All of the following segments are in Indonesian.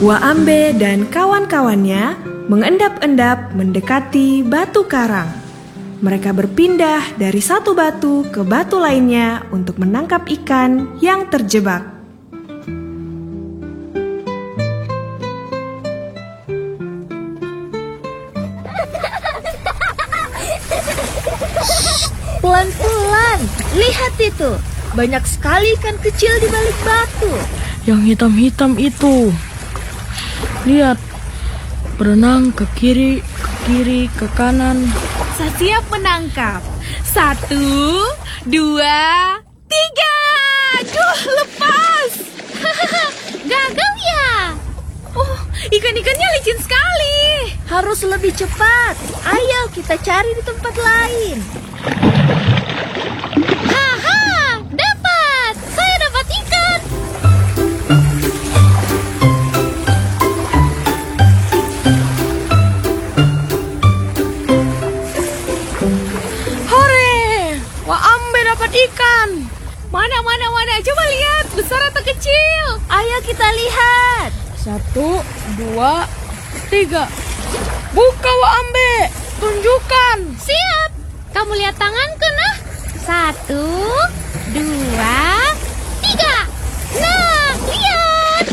Waambe dan kawan-kawannya mengendap-endap mendekati batu karang. Mereka berpindah dari satu batu ke batu lainnya untuk menangkap ikan yang terjebak. Pelan-pelan, lihat itu. Banyak sekali ikan kecil di balik batu. Yang hitam-hitam itu. Lihat, berenang ke kiri, ke kanan. Saya siap menangkap. 1, 2, 3. Aduh, lepas. Gagal ya? Oh, ikan-ikannya licin sekali. Harus lebih cepat. Ayo kita cari di tempat lain. Haha, dapat. Saya dapat ikan. Ikan. Mana. Coba lihat, besar atau kecil? Ayo kita lihat. 1, 2, 3. Buka Waambe, tunjukkan. Siap. Kamu lihat tanganku, nah. 1, 2, 3. Nah, lihat.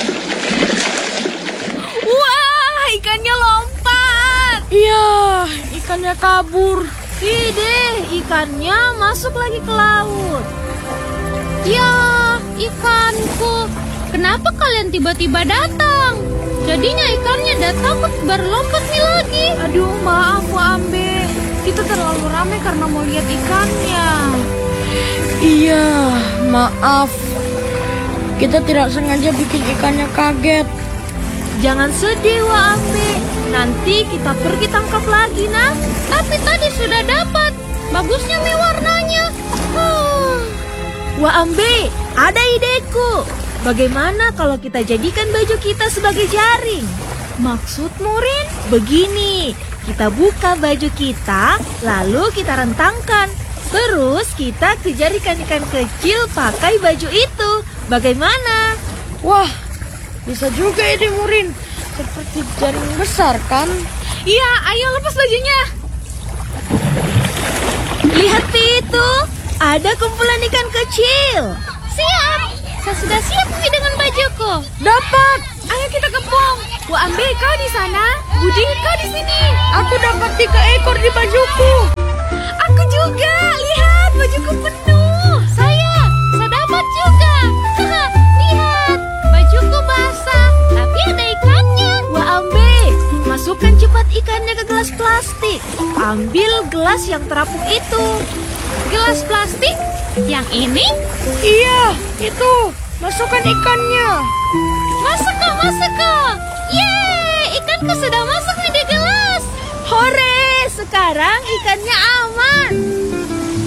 Wah, ikannya lompat. Iya, ikannya kabur. Ide, ikannya masuk lagi ke laut. Ya, ikanku. Kenapa kalian tiba-tiba datang? Jadinya ikannya datang baru lompat nih lagi. Aduh, maaf Waambe. Kita terlalu ramai karena mau lihat ikannya. Iya, maaf. Kita tidak sengaja bikin ikannya kaget. Jangan sedih, Waambe. Nanti kita pergi tangkap lagi, nah. Tapi tadi sudah dapat. Bagusnya nih warnanya. Waambe, ada ideku. Bagaimana kalau kita jadikan baju kita sebagai jaring? Maksudmu, Rin? Begini, kita buka baju kita, lalu kita rentangkan. Terus kita kejar ikan-ikan kecil pakai baju itu. Bagaimana? Wah, bisa juga ide Murin. Seperti jaring besar kan? Iya, ayo lepas bajunya. Lihat itu, ada kumpulan ikan kecil. Siap, saya sudah siap dengan bajuku. Dapat. Ayo kita kepung. Waambe, kau di sana. Budi, kau di sini. Aku dapat 3 ekor di bajuku. Aku juga. Lihat, bajuku penuh. Saya dapat juga. Lihat, bajuku basah, tapi ada ikannya. Waambe, masukkan cepat ikannya ke gelas plastik. Ambil gelas yang terapung itu. Gelas plastik? Yang ini? Iya, itu. Masukkan ikannya. Masuk kok. Yeay, ikanku sudah masuk nih di gelas. Hore, sekarang ikannya aman.